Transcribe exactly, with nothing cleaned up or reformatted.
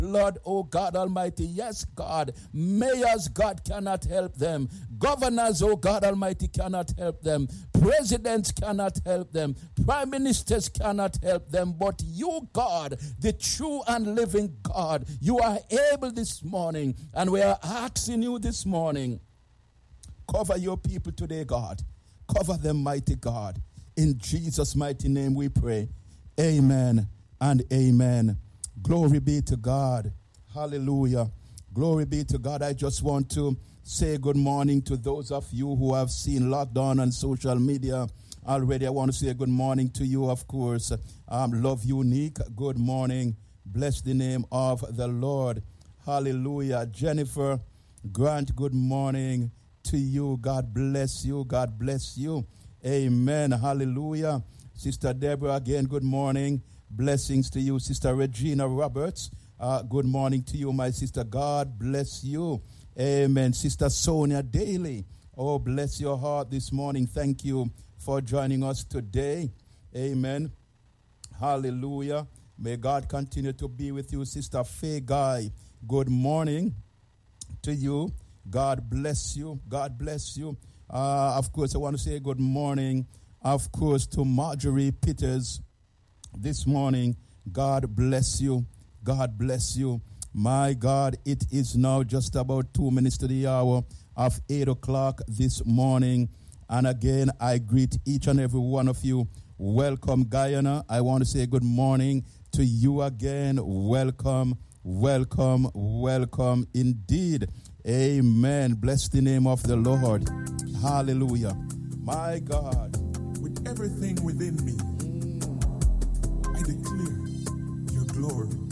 blood, oh God Almighty. Yes, God. Mayors, God, cannot help them. Governors, oh God Almighty, cannot help them. Presidents cannot help them. Prime ministers cannot help them. But you, God, the true and living God, you are able this morning. And we are asking you this morning, cover your people today, God. Cover them, mighty God. In Jesus' mighty name we pray. Amen and amen. Glory be to God. Hallelujah. Glory be to God. I just want to say good morning to those of you who have seen Lockdown on social media already. I want to say good morning to you, of course. Um, Love Unique, good morning. Bless the name of the Lord. Hallelujah. Jennifer Grant, good morning to you. God bless you. God bless you. Amen. Hallelujah. Sister Deborah, again, good morning. Blessings to you. Sister Regina Roberts, uh, good morning to you, my sister. God bless you. Amen. Sister Sonia Daly, oh, bless your heart this morning. Thank you for joining us today. Amen. Hallelujah. May God continue to be with you. Sister Faye Guy, good morning to you. God bless you. God bless you. Uh, of course, I want to say good morning, of course, to Marjorie Peters this morning. God bless you. God bless you. My God, it is now just about two minutes to the hour of eight o'clock this morning. And again, I greet each and every one of you. Welcome, Guyana. I want to say good morning to you again. Welcome, welcome, welcome indeed. Amen. Bless the name of the Lord. Hallelujah. My God. With everything within me, I declare your glory.